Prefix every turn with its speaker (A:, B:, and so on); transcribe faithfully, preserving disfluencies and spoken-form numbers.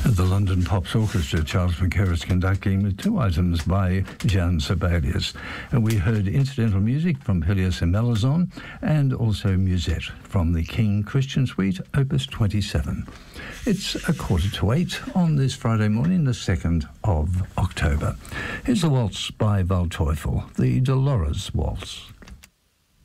A: The London Pops Orchestra, Charles McKerris conducting, with two items by Jan Sibelius. And we heard incidental music from Peleus and Melanson, and also Musette from the King Christian Suite, Opus twenty-seven. It's a quarter to eight on this Friday morning, the second of October. Here's a waltz by Waldteufel, the Dolores Waltz.